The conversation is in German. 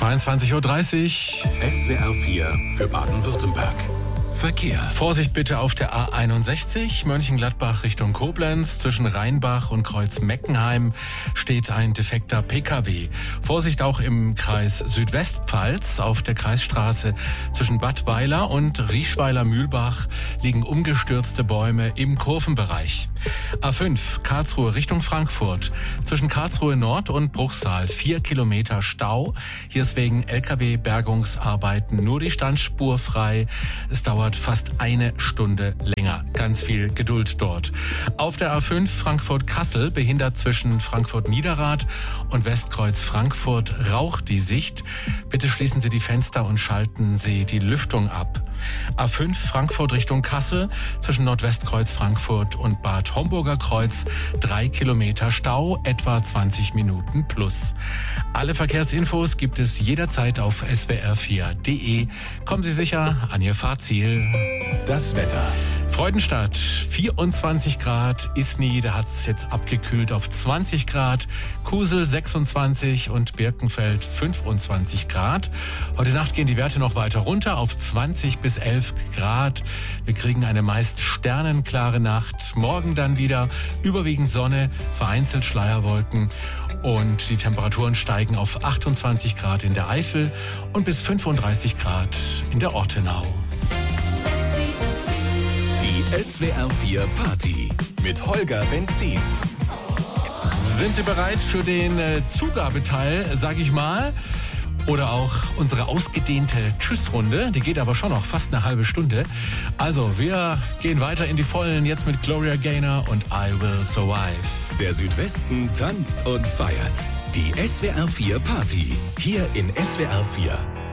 22:30 Uhr. SWR 4 für Baden-Württemberg. Verkehr. Vorsicht bitte auf der A61, Mönchengladbach Richtung Koblenz. Zwischen Rheinbach und Kreuz-Meckenheim steht ein defekter Pkw. Vorsicht auch im Kreis Südwestpfalz. Auf der Kreisstraße zwischen Bad Weiler und Rieschweiler-Mühlbach liegen umgestürzte Bäume im Kurvenbereich. A5, Karlsruhe Richtung Frankfurt. Zwischen Karlsruhe Nord und Bruchsal 4 Kilometer Stau. Hier ist wegen LKW-Bergungsarbeiten nur die Standspur frei. Es dauert fast eine Stunde länger. Ganz viel Geduld dort. Auf der A5 Frankfurt-Kassel behindert zwischen Frankfurt-Niederrad und Westkreuz Frankfurt raucht die Sicht. Bitte schließen Sie die Fenster und schalten Sie die Lüftung ab. A5 Frankfurt Richtung Kassel zwischen Nordwestkreuz Frankfurt und Bad Homburger Kreuz 3 Kilometer Stau, etwa 20 Minuten plus. Alle Verkehrsinfos gibt es jederzeit auf swr4.de. Kommen Sie sicher an Ihr Fahrziel. Das Wetter. Freudenstadt 24 Grad, Isny, da hat es jetzt abgekühlt auf 20 Grad, Kusel 26 und Birkenfeld 25 Grad. Heute Nacht gehen die Werte noch weiter runter auf 20 bis 11 Grad. Wir kriegen eine meist sternenklare Nacht. Morgen dann wieder überwiegend Sonne, vereinzelt Schleierwolken und die Temperaturen steigen auf 28 Grad in der Eifel und bis 35 Grad in der Ortenau. SWR 4 Party mit Holger Benzin. Sind Sie bereit für den Zugabeteil, sag ich mal? Oder auch unsere ausgedehnte Tschüssrunde. Die geht aber schon noch fast eine halbe Stunde. Also, wir gehen weiter in die Vollen jetzt mit Gloria Gaynor und I Will Survive. Der Südwesten tanzt und feiert. Die SWR 4 Party. Hier in SWR 4.